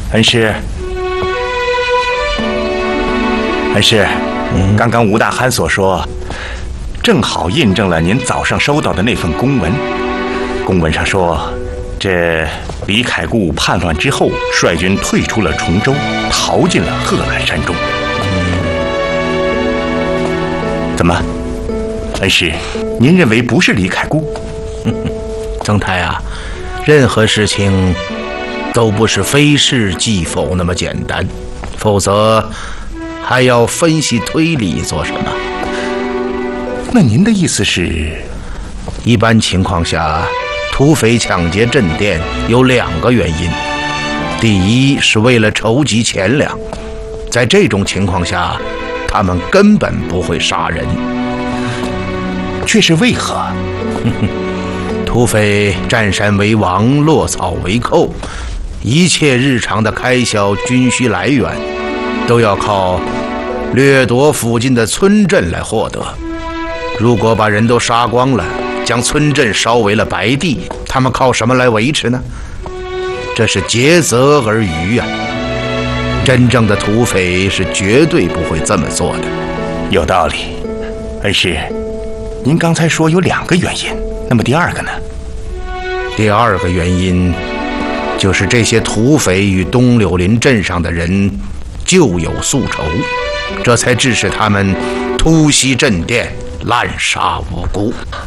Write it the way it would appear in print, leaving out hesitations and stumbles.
恩师，恩师，刚刚吴大憨所说，正好印证了您早上收到的那份公文。公文上说，这李凯固叛乱之后，率军退出了崇州，逃进了贺兰山中。怎么，恩师，您认为不是李凯固？ 曾太啊，任何事情都不是非是即否那么简单，否则还要分析推理做什么？ 那您的意思是， 一般情况下，土匪抢劫镇店有2个原因。第一是为了筹集钱粮，在这种情况下，他们根本不会杀人。 却是为何？ 土匪占山为王，落草为寇，一切日常的开销均需来源，都要靠掠夺附近的村镇来获得。如果把人都杀光了，将村镇烧为了白地，他们靠什么来维持呢？这是竭泽而渔啊！真正的土匪是绝对不会这么做的。 有道理。恩师，您刚才说有2个原因，那么第2个呢？ 第2个原因就是这些土匪与东柳林镇上的人旧有宿仇，这才致使他们突袭镇店，滥杀无辜。